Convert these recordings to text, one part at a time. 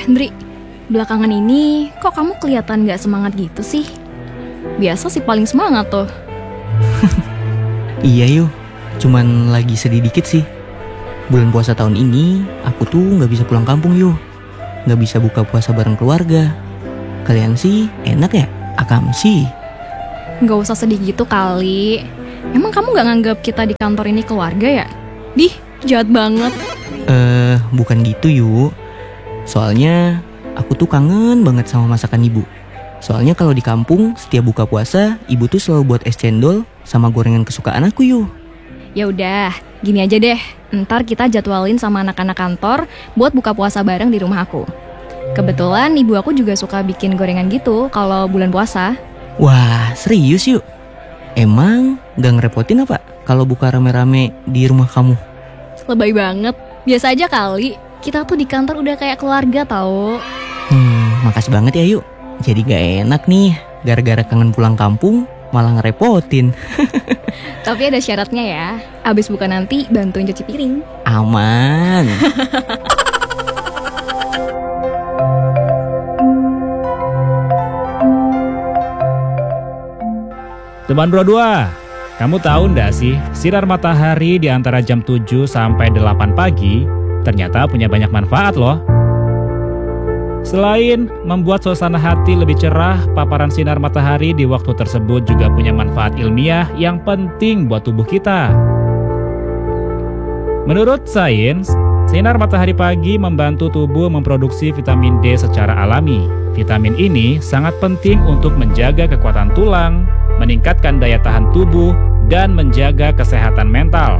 Ndri, belakangan ini kok kamu kelihatan gak semangat gitu sih? Biasa sih paling semangat tuh. Iya yuk, cuman lagi sedih dikit sih. Bulan puasa tahun ini, aku tuh gak bisa pulang kampung yuk. Gak bisa buka puasa bareng keluarga. Kalian sih enak ya? Akam sih. Gak usah sedih gitu kali. Emang kamu gak nganggap kita di kantor ini keluarga ya? Dih, jahat banget. Bukan gitu yuk. Soalnya aku tuh kangen banget sama masakan ibu. Soalnya kalau di kampung setiap buka puasa, ibu tuh selalu buat es cendol sama gorengan kesukaan aku yuk. Ya udah, gini aja deh. Ntar kita jadwalin sama anak-anak kantor buat buka puasa bareng di rumah aku. Kebetulan ibu aku juga suka bikin gorengan gitu kalau bulan puasa. Wah, serius yuk? Emang gak ngerepotin apa kalau buka rame-rame di rumah kamu? Lebay banget. Biasa aja kali. Kita tuh di kantor udah kayak keluarga tau. Makasih banget ya yuk. Jadi gak enak nih, gara-gara kangen pulang kampung malah ngerepotin. Tapi ada syaratnya ya. Abis buka nanti bantuin cuci piring. Aman. Teman Bro 2, kamu tahu nggak sih, sinar matahari di antara jam 7 sampai 8 pagi ternyata punya banyak manfaat loh. Selain membuat suasana hati lebih cerah, paparan sinar matahari di waktu tersebut juga punya manfaat ilmiah yang penting buat tubuh kita. Menurut sains, sinar matahari pagi membantu tubuh memproduksi vitamin D secara alami. Vitamin ini sangat penting untuk menjaga kekuatan tulang, meningkatkan daya tahan tubuh, dan menjaga kesehatan mental.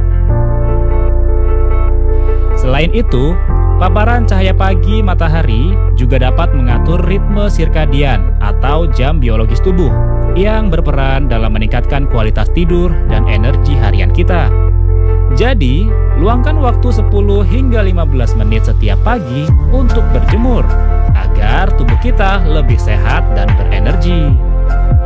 Selain itu, paparan cahaya pagi matahari juga dapat mengatur ritme sirkadian atau jam biologis tubuh yang berperan dalam meningkatkan kualitas tidur dan energi harian kita. Jadi, luangkan waktu 10 hingga 15 menit setiap pagi untuk berjemur agar tubuh kita lebih sehat dan berenergi.